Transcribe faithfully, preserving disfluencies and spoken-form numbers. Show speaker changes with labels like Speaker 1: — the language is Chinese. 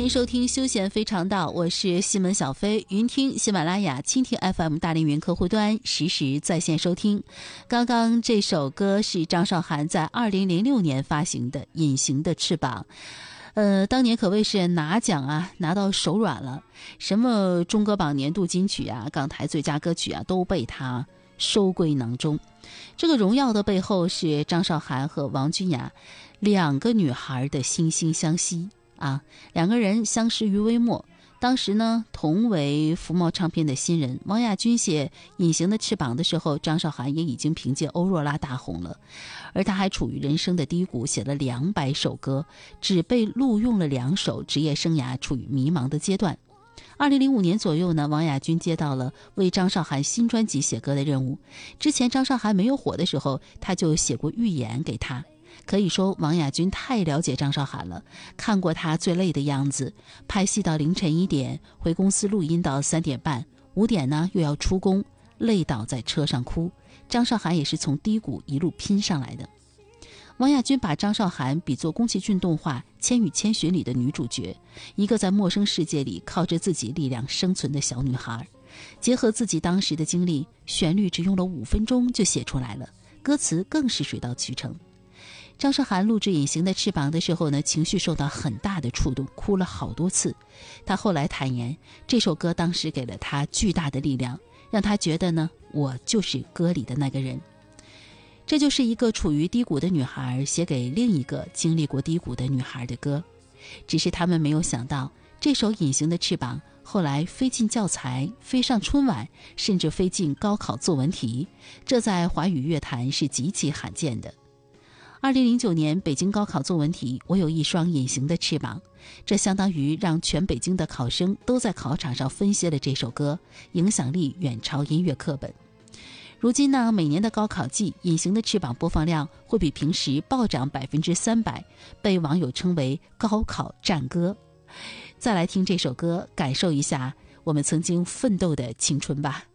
Speaker 1: 迎收听休闲非常道，我是西门小飞，云听喜马拉雅、蜻蜓 F M 大连云客户端实时在线收听。刚刚这首歌是张韶涵在二零零六年发行的《隐形的翅膀》，呃，当年可谓是拿奖啊，拿到手软了，什么中歌榜年度金曲啊、港台最佳歌曲啊，都被他收归囊中。这个荣耀的背后是张韶涵和王君雅两个女孩的惺惺相惜啊，两个人相识于微末。当时呢，同为福茂唱片的新人，王亚军写《隐形的翅膀》的时候，张韶涵也已经凭借《欧若拉》大红了，而他还处于人生的低谷，写了两百首歌，只被录用了两首，职业生涯处于迷茫的阶段。二零零五年左右呢，王亚军接到了为张韶涵新专辑写歌的任务。之前张韶涵没有火的时候，他就写过预言给他。可以说王亚军太了解张韶涵了，看过她最累的样子，拍戏到凌晨一点，回公司录音到三点半，五点呢又要出工，累倒在车上哭。张韶涵也是从低谷一路拼上来的。王亚军把张韶涵比作宫崎骏动画《千与千寻》里的女主角，一个在陌生世界里靠着自己力量生存的小女孩。结合自己当时的经历，旋律只用了五分钟就写出来了，歌词更是水到渠成。张韶涵录制《隐形的翅膀》的时候呢，情绪受到很大的触动，哭了好多次。她后来坦言，这首歌当时给了她巨大的力量，让她觉得呢，我就是歌里的那个人。这就是一个处于低谷的女孩写给另一个经历过低谷的女孩的歌。只是他们没有想到，这首《隐形的翅膀》后来飞进教材，飞上春晚，甚至飞进高考作文题，这在华语乐坛是极其罕见的。二零零九年北京高考作文题我有一双隐形的翅膀，这相当于让全北京的考生都在考场上分析了这首歌，影响力远超音乐课本。如今呢，每年的高考季，隐形的翅膀播放量会比平时暴涨百分之三百，被网友称为高考战歌。再来听这首歌，感受一下我们曾经奋斗的青春吧。